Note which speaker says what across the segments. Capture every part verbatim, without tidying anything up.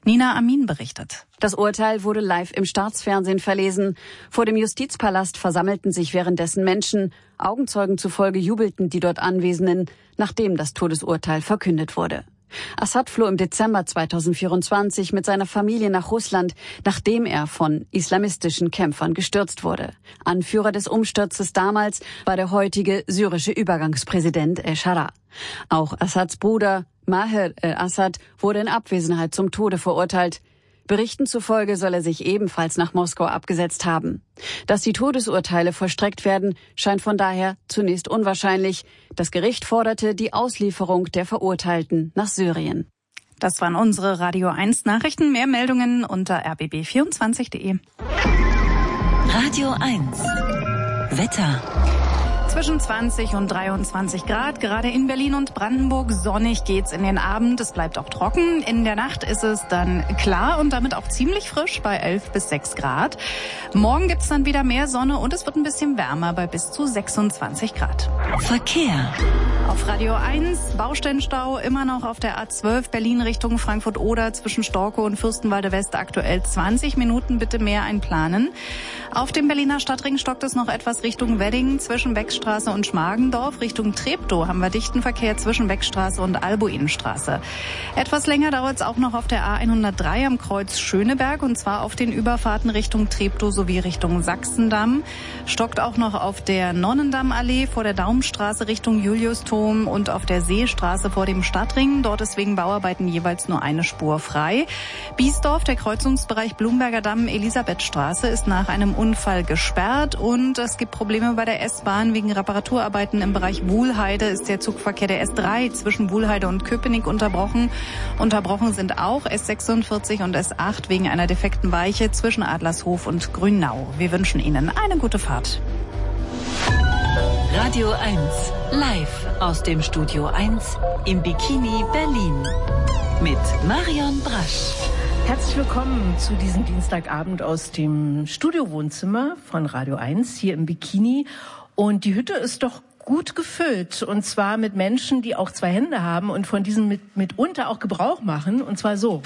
Speaker 1: Nina Amin berichtet.
Speaker 2: Das Urteil wurde live im Staatsfernsehen verlesen. Vor dem Justizpalast versammelten sich währenddessen Menschen. Augenzeugen zufolge jubelten die dort Anwesenden, nachdem das Todesurteil verkündet wurde. Assad floh im Dezember zweitausendvierundzwanzig mit seiner Familie nach Russland, nachdem er von islamistischen Kämpfern gestürzt wurde. Anführer des Umsturzes damals war der heutige syrische Übergangspräsident El-Shara. Auch Assads Bruder Maher el-Assad wurde in Abwesenheit zum Tode verurteilt. Berichten zufolge soll er sich ebenfalls nach Moskau abgesetzt haben. Dass die Todesurteile vollstreckt werden, scheint von daher zunächst unwahrscheinlich. Das Gericht forderte die Auslieferung der Verurteilten nach Syrien.
Speaker 1: Das waren unsere Radio eins Nachrichten. Mehr Meldungen unter r b b vierundzwanzig punkt de.
Speaker 3: Radio eins Wetter.
Speaker 1: Zwischen zwanzig und dreiundzwanzig Grad, gerade in Berlin und Brandenburg. Sonnig geht's in den Abend, es bleibt auch trocken. In der Nacht ist es dann klar und damit auch ziemlich frisch bei elf bis sechs Grad. Morgen gibt's dann wieder mehr Sonne und es wird ein bisschen wärmer bei bis zu sechsundzwanzig Grad.
Speaker 3: Verkehr.
Speaker 1: Auf Radio eins, Baustellenstau immer noch auf der A zwölf Berlin Richtung Frankfurt-Oder zwischen Storkow und Fürstenwalde West aktuell zwanzig Minuten, bitte mehr einplanen. Auf dem Berliner Stadtring stockt es noch etwas Richtung Wedding zwischen Beckstraße und Schmargendorf. Richtung Treptow haben wir dichten Verkehr zwischen Beckstraße und Albuinenstraße. Etwas länger dauert es auch noch auf der A hundertdrei am Kreuz Schöneberg und zwar auf den Überfahrten Richtung Treptow sowie Richtung Sachsendamm. Stockt auch noch auf der Nonnendammallee vor der Daumenstraße Richtung Juliusturm und auf der Seestraße vor dem Stadtring. Dort ist wegen Bauarbeiten jeweils nur eine Spur frei. Biesdorf, der Kreuzungsbereich Blumberger Damm, Elisabethstraße ist nach einem Unfall gesperrt und es gibt Probleme bei der S-Bahn. Wegen Reparaturarbeiten im Bereich Wuhlheide ist der Zugverkehr der S drei zwischen Wuhlheide und Köpenick unterbrochen. Unterbrochen sind auch S sechsundvierzig und S acht wegen einer defekten Weiche zwischen Adlershof und Grünau. Wir wünschen Ihnen eine gute Fahrt.
Speaker 3: Radio eins live aus dem Studio eins im Bikini Berlin mit Marion Brasch.
Speaker 4: Herzlich willkommen zu diesem Dienstagabend aus dem Studiowohnzimmer von Radio eins hier im Bikini. Und die Hütte ist doch gut gefüllt und zwar mit Menschen, die auch zwei Hände haben und von diesen mit, mitunter auch Gebrauch machen und zwar so.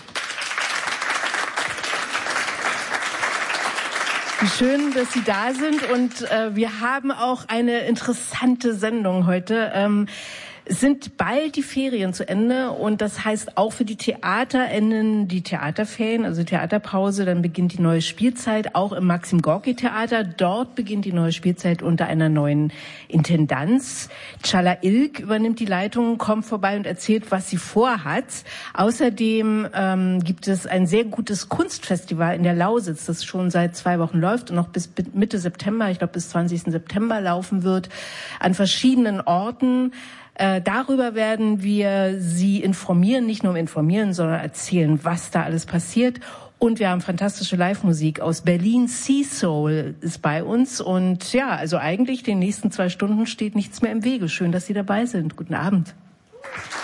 Speaker 4: Wie schön, dass Sie da sind und äh, wir haben auch eine interessante Sendung heute. Ähm, Es sind bald die Ferien zu Ende und das heißt auch für die Theater enden die Theaterferien, also Theaterpause, dann beginnt die neue Spielzeit, auch im Maxim-Gorki-Theater. Dort beginnt die neue Spielzeit unter einer neuen Intendanz. Çağla İlk übernimmt die Leitung, kommt vorbei und erzählt, was sie vorhat. Außerdem ähm, gibt es ein sehr gutes Kunstfestival in der Lausitz, das schon seit zwei Wochen läuft und noch bis Mitte September, ich glaube bis zwanzigsten September laufen wird, an verschiedenen Orten. Äh, darüber werden wir Sie informieren, nicht nur informieren, sondern erzählen, was da alles passiert. Und wir haben fantastische Live-Musik aus Berlin. Sea Soul ist bei uns. Und ja, also eigentlich den nächsten zwei Stunden steht nichts mehr im Wege. Schön, dass Sie dabei sind. Guten Abend.